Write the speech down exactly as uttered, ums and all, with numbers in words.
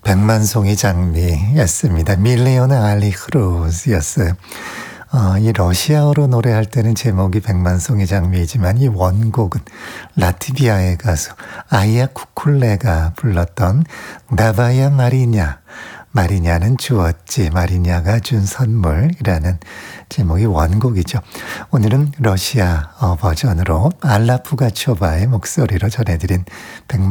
백만송이 장미였습니다. 밀리오네 알리 크루즈였어요. 어, 이 러시아어로 노래할 때는 제목이 백만송이 장미이지만 이 원곡은 라트비아의 가수 아이야 쿠쿨레가 불렀던 나바야 마리냐, 마리냐는 주었지, 마리냐가 준 선물이라는 제목이 원곡이죠. 오늘은 러시아어 버전으로 알라 푸가초바의 목소리로 전해드린 백만